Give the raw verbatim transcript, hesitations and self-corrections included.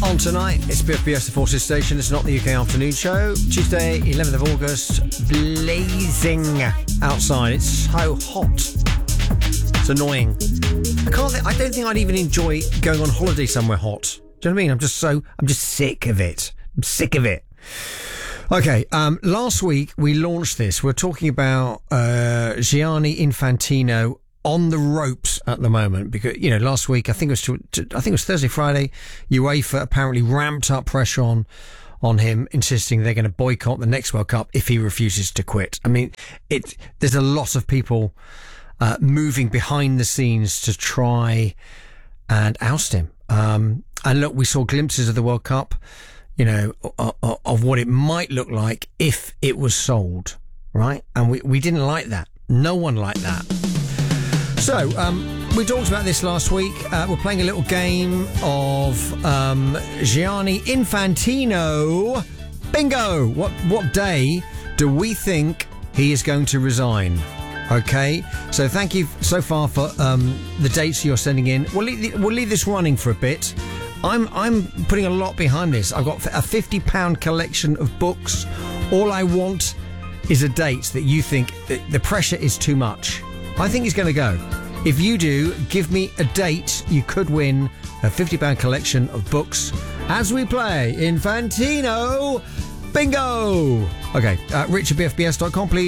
On tonight, it's B F B S The Forces Station. It's not the U K afternoon show. Tuesday, eleventh of August, blazing outside. It's so hot. It's annoying. I can't. Th- I don't think I'd even enjoy going on holiday somewhere hot. Do you know what I mean? I'm just so. I'm just sick of it. I'm sick of it. Okay. Um, last week we launched this. We're talking about uh, Gianni Infantino on the ropes at the moment, because, you know, last week, I think it was, to, to, I think it was Thursday, Friday, UEFA apparently ramped up pressure on, on him, insisting they're going to boycott the next World Cup if he refuses to quit. I mean, it, there's a lot of people, uh, moving behind the scenes to try and oust him. Um, and look, we saw glimpses of the World Cup, you know, of, of what it might look like if it was sold, right? And we, we didn't like that. No one liked that. So, um, we talked about this last week. Uh, we're playing a little game of um, Gianni Infantino. Bingo! What what day do we think he is going to resign? Okay, so thank you so far for um, the dates you're sending in. We'll leave, we'll leave this running for a bit. I'm I'm putting a lot behind this. I've got a fifty pound collection of books. All I want is a date that you think that the pressure is too much. I think he's going to go. If you do, give me a date. You could win a fifty pound collection of books as we play Infantino Bingo. Okay, uh, rich at b f b s dot com, please.